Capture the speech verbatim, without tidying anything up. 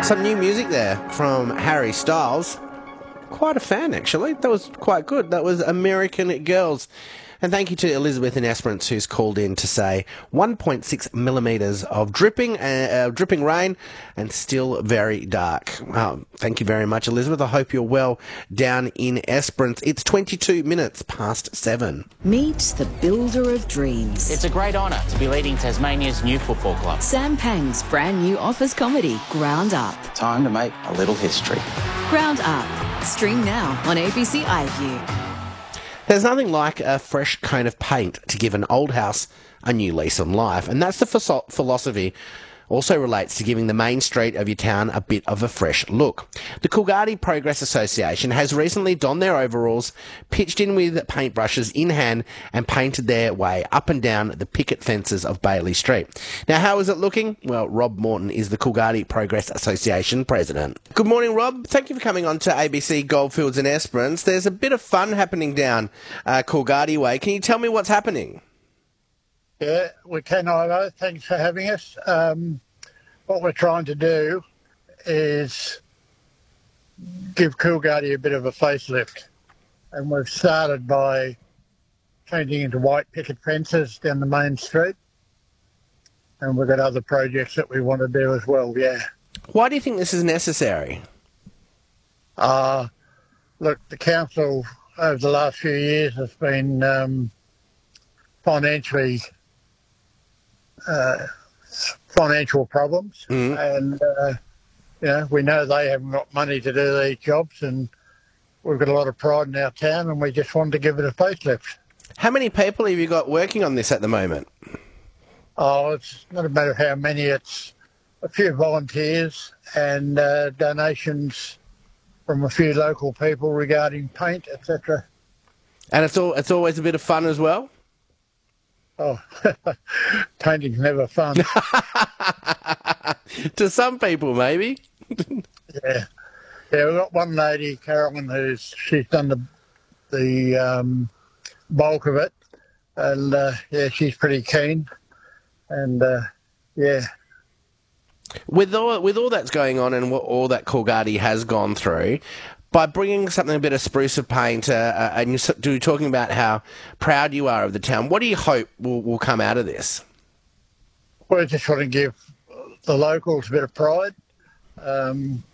Some new music there from Harry Styles. Quite a fan, actually. That was quite good. That was American Girls. And thank you to Elizabeth in Esperance, who's called in to say one point six millimetres of dripping uh, uh, dripping rain and still very dark. Oh, thank you very much, Elizabeth. I hope you're well down in Esperance. It's twenty-two minutes past seven. Meet the builder of dreams. It's a great honour to be leading Tasmania's new football club. Sam Pang's brand new office comedy, Ground Up. Time to make a little history. Ground Up. Stream now on A B C iView. There's nothing like a fresh coat of paint to give an old house a new lease on life, and that's the philosoph- philosophy also relates to giving the main street of your town a bit of a fresh look. The Coolgardie Progress Association has recently donned their overalls, pitched in with paintbrushes in hand, and painted their way up and down the picket fences of Bailey Street. Now, how is it looking? Well, Rob Morton is the Coolgardie Progress Association president. Good morning, Rob. Thank you for coming on to A B C Goldfields and Esperance. There's a bit of fun happening down uh, Coolgardie Way. Can you tell me what's happening? Yeah, we can, Ivo. Thanks for having us. Um, what we're trying to do is give Coolgardie a bit of a facelift. And we've started by changing into white picket fences down the main street. And we've got other projects that we want to do as well, yeah. Why do you think this is necessary? Uh, look, the council over the last few years has been um, financially... Uh, financial problems, mm. and uh, you know we know they haven't got money to do these jobs, and we've got a lot of pride in our town, and we just wanted to give it a facelift. How many people have you got working on this at the moment? Oh, it's not a matter of how many. It's a few volunteers and uh, donations from a few local people regarding paint, et cetera. And it's all it's always a bit of fun as well. Oh, painting's never fun. To some people, maybe. yeah. Yeah, we've got one lady, Carolyn, who's she's done the the um, bulk of it. And, uh, yeah, she's pretty keen. And, uh, yeah. With all, with all that's going on and what all that Coolgardie has gone through, by bringing something a bit of spruce of paint, uh, uh, and you're talking about how proud you are of the town, what do you hope will, will come out of this? We're just trying to give the locals a bit of pride. Um,